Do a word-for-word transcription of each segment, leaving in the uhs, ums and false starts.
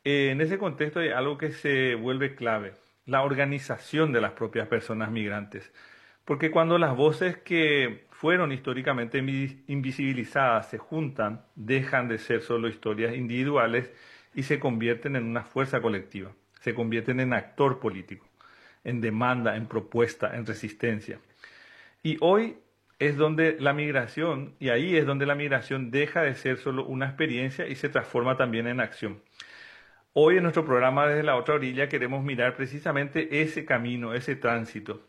Eh, en ese contexto hay algo que se vuelve clave, la organización de las propias personas migrantes. Porque cuando las voces que fueron históricamente invi- invisibilizadas se juntan, dejan de ser solo historias individuales y se convierten en una fuerza colectiva, se convierten en actor político, en demanda, en propuesta, en resistencia. Y hoy es donde la migración, y ahí es donde la migración deja de ser solo una experiencia y se transforma también en acción. Hoy en nuestro programa Desde la Otra Orilla queremos mirar precisamente ese camino, ese tránsito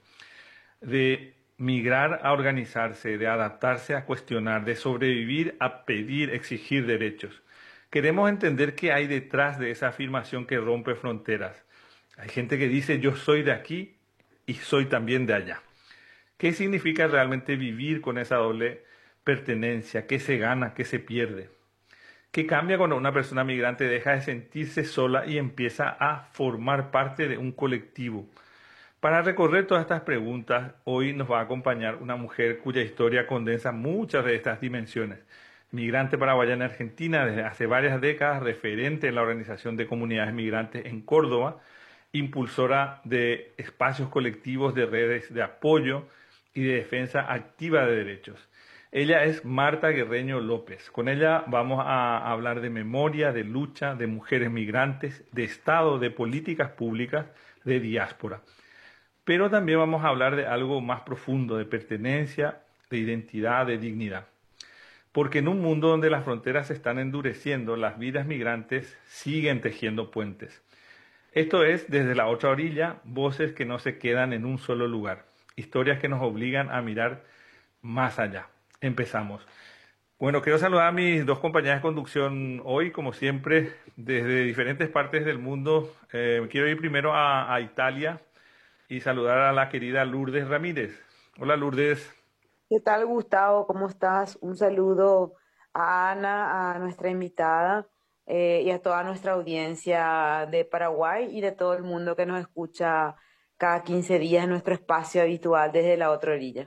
de migrar a organizarse, de adaptarse a cuestionar, de sobrevivir a pedir, exigir derechos. Queremos entender qué hay detrás de esa afirmación que rompe fronteras. Hay gente que dice yo soy de aquí y soy también de allá. ¿Qué significa realmente vivir con esa doble pertenencia? ¿Qué se gana? ¿Qué se pierde? ¿Qué cambia cuando una persona migrante deja de sentirse sola y empieza a formar parte de un colectivo? Para recorrer todas estas preguntas, hoy nos va a acompañar una mujer cuya historia condensa muchas de estas dimensiones. Migrante paraguaya en Argentina desde hace varias décadas, referente en la Organización de Comunidades Migrantes en Córdoba, impulsora de espacios colectivos, de redes de apoyo y de defensa activa de derechos. Ella es Marta Guerreño López. Con ella vamos a hablar de memoria, de lucha, de mujeres migrantes, de Estado, de políticas públicas, de diáspora. Pero también vamos a hablar de algo más profundo, de pertenencia, de identidad, de dignidad. Porque en un mundo donde las fronteras se están endureciendo, las vidas migrantes siguen tejiendo puentes. Esto es Desde la Otra Orilla, voces que no se quedan en un solo lugar, historias que nos obligan a mirar más allá. Empezamos. Bueno, quiero saludar a mis dos compañeras de conducción hoy, como siempre, desde diferentes partes del mundo. Eh, quiero ir primero a, a Italia y saludar a la querida Lourdes Ramírez. Hola Lourdes. ¿Qué tal, Gustavo? ¿Cómo estás? Un saludo a Ana, a nuestra invitada, eh, y a toda nuestra audiencia de Paraguay y de todo el mundo que nos escucha cada quince días en nuestro espacio habitual desde la otra orilla.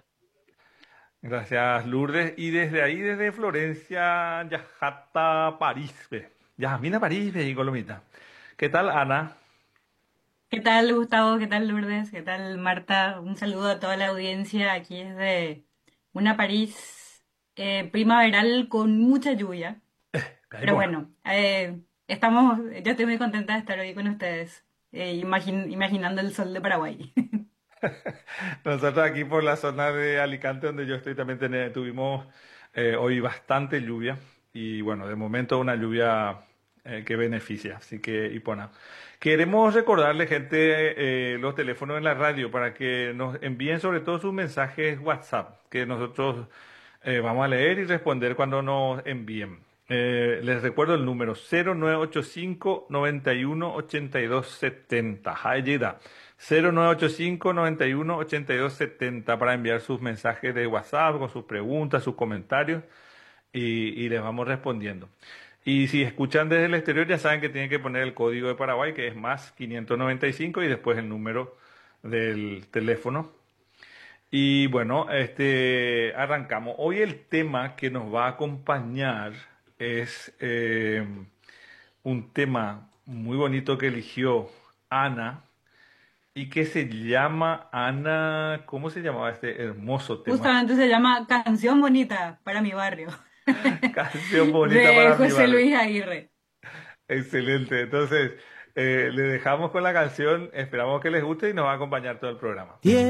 Gracias Lourdes. Y desde ahí, desde Florencia, Yajata, París. Ve. Yasmina París, ve, y Colomita. ¿Qué tal Ana? ¿Qué tal, Gustavo? ¿Qué tal, Lourdes? ¿Qué tal, Marta? Un saludo a toda la audiencia aquí desde una París eh, primaveral con mucha lluvia. Ahí Pero por. bueno, eh, estamos, yo estoy muy contenta de estar hoy con ustedes, eh, imagin- imaginando el sol de Paraguay. Nosotros aquí por la zona de Alicante, donde yo estoy, también tene- tuvimos eh, hoy bastante lluvia. Y bueno, de momento una lluvia eh, que beneficia. Así que, y bueno, queremos recordarle, gente, eh, los teléfonos en la radio para que nos envíen sobre todo sus mensajes WhatsApp, que nosotros eh, vamos a leer y responder cuando nos envíen. Eh, les recuerdo el número cero nueve ocho cinco, noventa y uno, ochenta y dos setenta. Hayeda. cero nueve ocho cinco, noventa y uno, ochenta y dos setenta para enviar sus mensajes de WhatsApp con sus preguntas, sus comentarios y, y les vamos respondiendo. Y si escuchan desde el exterior ya saben que tienen que poner el código de Paraguay que es más quinientos noventa y cinco y después el número del teléfono. Y bueno, este, arrancamos. Hoy el tema que nos va a acompañar es eh, un tema muy bonito que eligió Ana y que se llama Ana, ¿cómo se llamaba este hermoso tema? Justamente se llama Canción Bonita para mi barrio, Canción bonita de para mi José barrio. Luis Aguirre. Excelente. Entonces, eh, le dejamos con la canción, esperamos que les guste y nos va a acompañar todo el programa.